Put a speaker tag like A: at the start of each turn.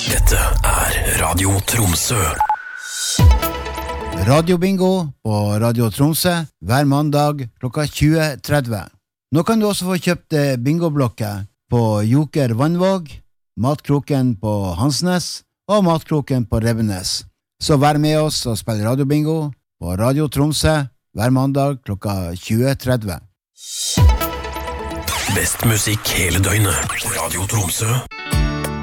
A: Dette Radio Tromsø.
B: Radio Bingo på Radio Tromsø hver mandag klokka 20:30. Nå kan du også få kjøpt bingoblokker på Joker Vannvåg, Matkroken på Hansnes og Matkroken på Revenes. Så vær med oss og spill Radio Bingo på Radio Tromsø hver mandag klokka 20:30.
A: Best musikk hele døgnet. Radio Tromsø.